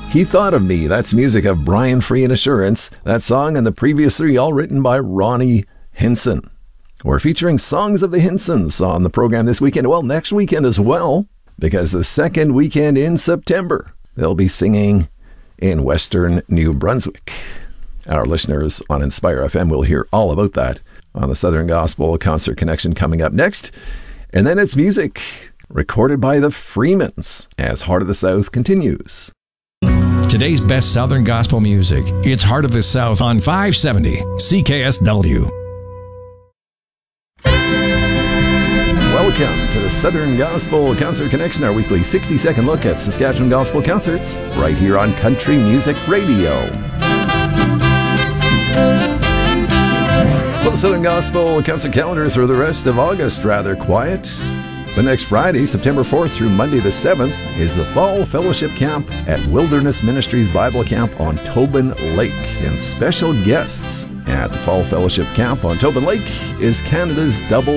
He Thought of Me. That's music of Brian Free and Assurance. That song and the previous three all written by Ronnie Hinson. We're featuring songs of the Hinsons on the program this weekend. Well, next weekend as well, because the second weekend in September, they'll be singing in Western New Brunswick. Our listeners on Inspire FM will hear all about that on the Southern Gospel Concert Connection coming up next. And then it's music recorded by the Freemans as Heart of the South continues. Today's best Southern Gospel music. It's Heart of the South on 570 CKSW. Welcome to the Southern Gospel Concert Connection, our weekly 60-second look at Saskatchewan Gospel Concerts, right here on Country Music Radio. Well, the Southern Gospel Concert calendar through the rest of August, rather quiet. But next Friday, September 4th through Monday the 7th, is the Fall Fellowship Camp at Wilderness Ministries Bible Camp on Tobin Lake. And special guests at the Fall Fellowship Camp on Tobin Lake is Canada's double